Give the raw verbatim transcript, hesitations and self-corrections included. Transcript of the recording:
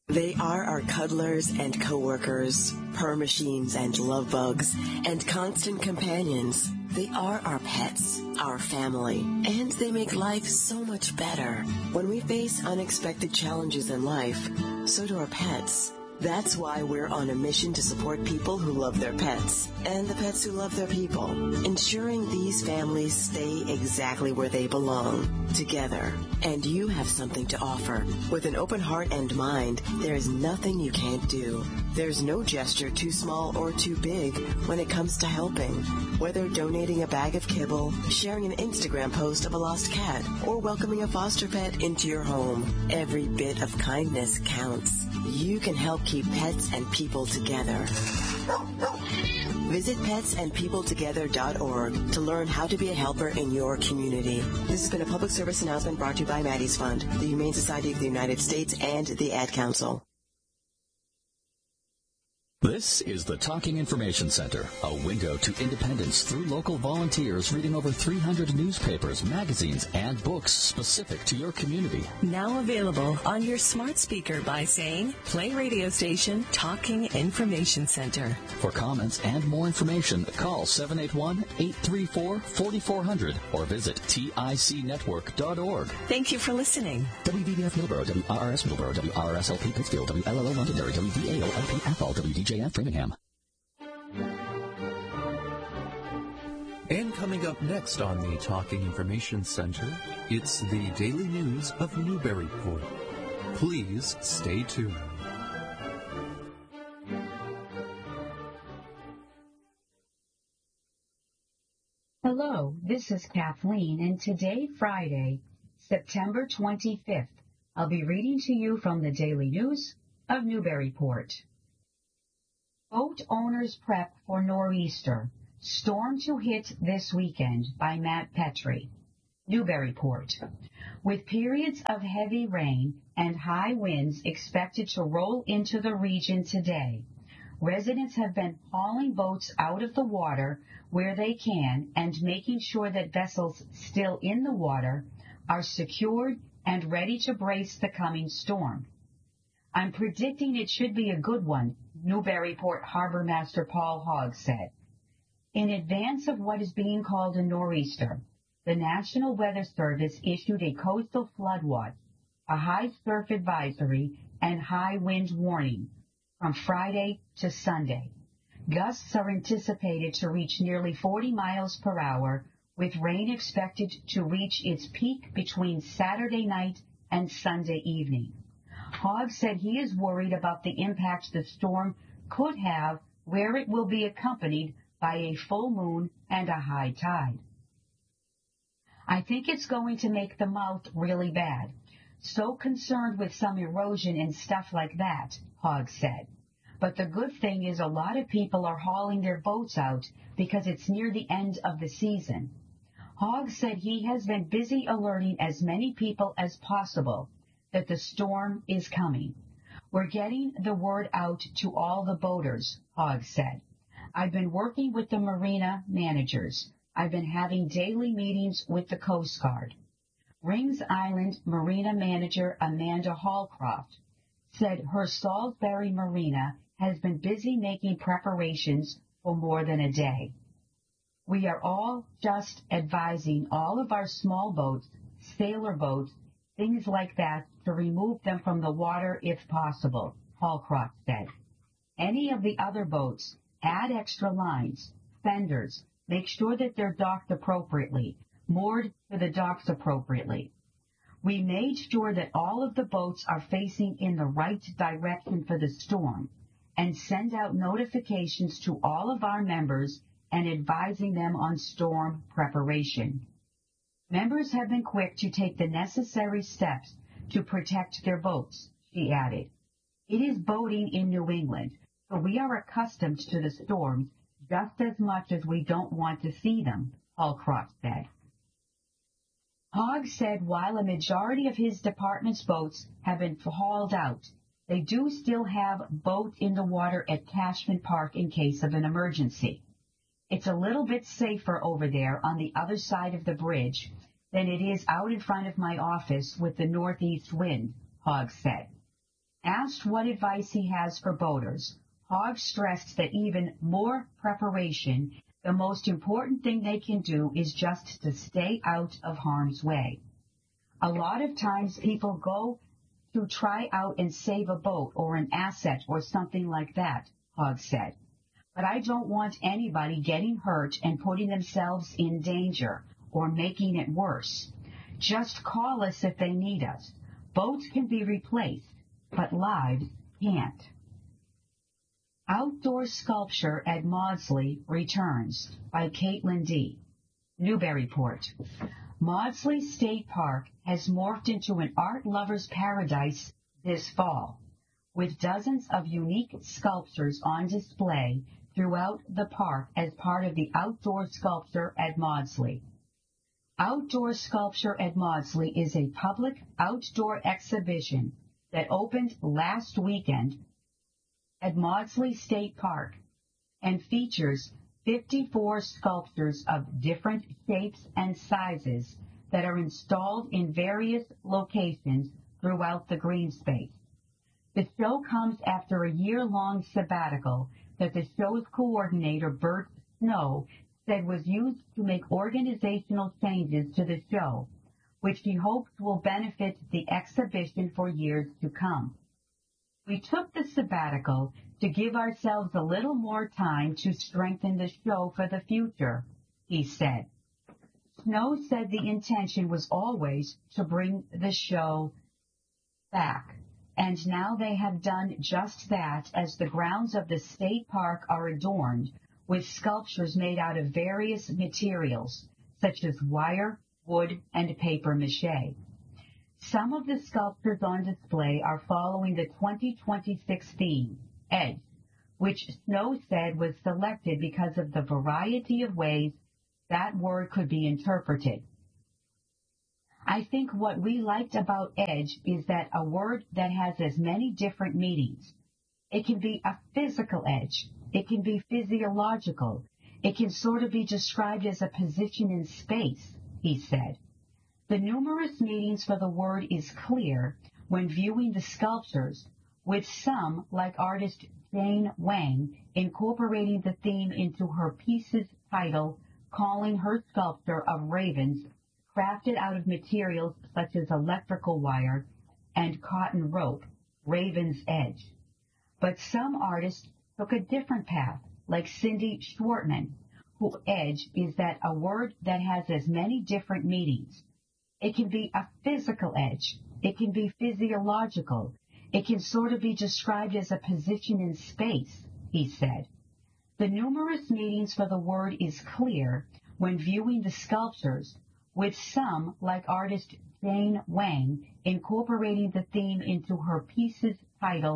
They are our cuddlers and coworkers, purr machines and love bugs, and constant companions. They are our pets, our family, and they make life so much better. When we face unexpected challenges in life, so do our pets. That's why we're on a mission to support people who love their pets and the pets who love their people, ensuring these families stay exactly where they belong, together. And you have something to offer. With an open heart and mind, there is nothing you can't do. There's no gesture too small or too big when it comes to helping. Whether donating a bag of kibble, sharing an Instagram post of a lost cat, or welcoming a foster pet into your home, every bit of kindness counts. You can help keep pets and people together. Visit pets and people together dot org to learn how to be a helper in your community. This has been a public service announcement brought to you by Maddie's Fund, the Humane Society of the United States, and the Ad Council. This is the Talking Information Center, a window to independence through local volunteers reading over three hundred newspapers, magazines, and books specific to your community. Now available on your smart speaker by saying, play radio station Talking Information Center. For comments and more information, call seven eight one, eight three four, four four zero zero or visit tic network dot org. Thank you for listening. W B B F Middleborough, W R R S Middleborough, W R R S L P Pittsfield, W L L O Londonderry, W V A O L P Athol, W D J F Framingham. And coming up next on the Talking Information Center, it's the daily news of Newburyport. Please stay tuned. Hello, this is Kathleen, and today, Friday, September twenty-fifth, I'll be reading to you from the Daily News of Newburyport. Boat owners prep for nor'easter. Storm to hit this weekend by Matt Petrie. Newburyport. With periods of heavy rain and high winds expected to roll into the region today, residents have been hauling boats out of the water where they can and making sure that vessels still in the water are secured and ready to brace the coming storm. I'm predicting it should be a good one, Newburyport Harbor Master Paul Hogg said. In advance of what is being called a nor'easter, the National Weather Service issued a coastal flood watch, a high surf advisory, and high wind warning from Friday to Sunday. Gusts are anticipated to reach nearly forty miles per hour, with rain expected to reach its peak between Saturday night and Sunday evening. Hogg said he is worried about the impact the storm could have where it will be accompanied by a full moon and a high tide. I think it's going to make the mouth really bad. So concerned with some erosion and stuff like that, Hogg said. But the good thing is a lot of people are hauling their boats out because it's near the end of the season. Hogg said he has been busy alerting as many people as possible that the storm is coming. We're getting the word out to all the boaters, Hogg said. I've been working with the marina managers. I've been having daily meetings with the Coast Guard. Rings Island Marina Manager Amanda Hallcroft said her Salisbury Marina has been busy making preparations for more than a day. We are all just advising all of our small boats, sailor boats, things like that, to remove them from the water if possible, Hallcroft said. Any of the other boats, add extra lines, fenders, make sure that they're docked appropriately, moored to the docks appropriately. We made sure that all of the boats are facing in the right direction for the storm and send out notifications to all of our members and advising them on storm preparation. Members have been quick to take the necessary steps to protect their boats, she added. It is boating in New England, so we are accustomed to the storms just as much as we don't want to see them, Hallcroft said. Hogg said while a majority of his department's boats have been hauled out, they do still have boat in the water at Cashman Park in case of an emergency. It's a little bit safer over there on the other side of the bridge than it is out in front of my office with the northeast wind, Hogg said. Asked what advice he has for boaters, Hogg stressed that even more preparation, the most important thing they can do is just to stay out of harm's way. A lot of times people go to try out and save a boat or an asset or something like that, Hogg said. But I don't want anybody getting hurt and putting themselves in danger or making it worse. Just call us if they need us. Boats can be replaced, but lives can't. Outdoor Sculpture at Maudsley returns by Caitlin D. Newburyport. Maudsley State Park has morphed into an art lover's paradise this fall, with dozens of unique sculptures on display throughout the park as part of the Outdoor Sculpture at Maudsley. Outdoor Sculpture at Maudsley is a public outdoor exhibition that opened last weekend at Maudsley State Park and features fifty-four sculptures of different shapes and sizes that are installed in various locations throughout the green space. The show comes after a year-long sabbatical that the show's coordinator, Bert Snow, said was used to make organizational changes to the show, which he hopes will benefit the exhibition for years to come. We took the sabbatical to give ourselves a little more time to strengthen the show for the future, he said. Snow said the intention was always to bring the show back, and now they have done just that as the grounds of the state park are adorned with sculptures made out of various materials, such as wire, wood, and paper mache. Some of the sculptures on display are following the twenty twenty-six theme, Edge, which Snow said was selected because of the variety of ways that word could be interpreted. I think what we liked about edge is that a word that has as many different meanings. It can be a physical edge. It can be physiological. It can sort of be described as a position in space, he said. The numerous meanings for the word is clear when viewing the sculptures, with some, like artist Jane Wang, incorporating the theme into her piece's title, calling her sculpture of ravens crafted out of materials such as electrical wire and cotton rope, Raven's Edge. But some artists took a different path, like Cindy Schwartman, whose edge is that a word that has as many different meanings. It can be a physical edge. It can be physiological. It can sort of be described as a position in space, he said. The numerous meanings for the word is clear when viewing the sculptures, with some, like artist Jane Wang, incorporating the theme into her piece's title,